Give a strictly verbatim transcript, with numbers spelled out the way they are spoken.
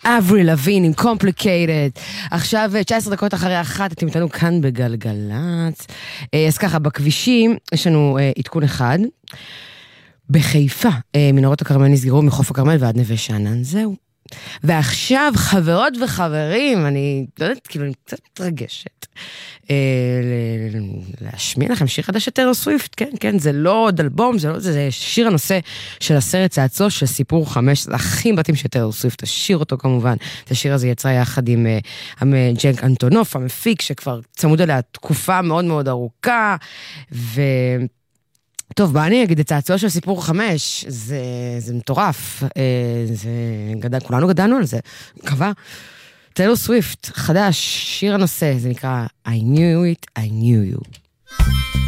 אברי לוין עם Complicated. עכשיו תשע עשרה דקות אחרי אחת, אתם איתנו כאן בגלגלץ. אז ככה, בכבישים יש לנו עדכון אחד. בחיפה, מנהרות הכרמל נסגרו מחוף הכרמל ועד נווה שאנן, זהו. ועכשיו, חברות וחברים, אני לא יודעת, כאילו, אני קצת מתרגשת. להשמיע לכם שיר חדש של טיילור סוויפט, כן, כן, זה לא עוד אלבום, זה לא, זה שיר הנושא של הסרט צעצוע של סיפור חמש, זה הכי בתים של טיילור סוויפט, השיר אותו כמובן, את השיר הזה יצא יחד עם ג'ק אנטונוף, המפיק, שכבר צמוד אליה תקופה מאוד מאוד ארוכה, ו... טוב, בוא אני אגיד, את צעצוע של סיפור חמש, זה, זה מטורף, זה גדל, כולנו גדלנו על זה, מקווה. טיילור סוויפט, חדש, שיר הנושא, זה נקרא I knew it, I knew you.